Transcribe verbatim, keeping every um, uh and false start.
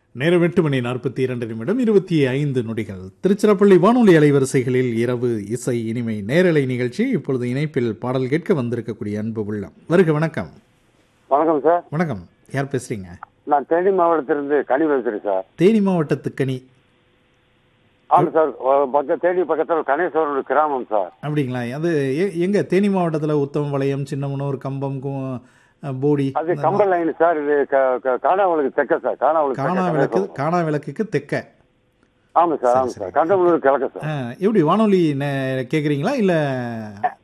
நேரம் எட்டு மணி நாற்பத்தி இரண்டு நிமிடம் இருபத்தி ஐந்து நொடிகள். திருச்சிராப்பள்ளி வானொலி அலைவரிசைகளில் இரவு இசை இனிமை நேரலை நிகழ்ச்சி. இப்பொழுது இணைப்பில் பாடல் கேட்க வந்திருக்கக்கூடிய அன்பு உள்ளம். வருக, வணக்கம். வணக்கம் சார். வணக்கம். யார் பேசுறீங்க? நான் தேனி மாவட்டத்திலிருந்து கனி பேசுறேன் சார். தேனி மாவட்டத்து கனி. ஆமாம் சார். பக்கம் தேனி பக்கத்தில் கணேஸ்வரர் கிராமம் சார். அப்படிங்களா? அது எ- எங்க தேனி மாவட்டத்தில் உத்தமபாளையம், சின்னமனூர், கம்பம், கு- போடி, அது கம்பல் லைன் சார். இது காணாவளுக்கு தெக்க சார். காணாவளுக்கு காணா விளக்கு காணா விளக்குக்கு தெக்க. ஆமாம் சார். ஆமாம் சார். கண்டமலூர் கிழக்க சார். ஆ, எப்படி வானொலி நே- கேக்குறீங்களா இல்ல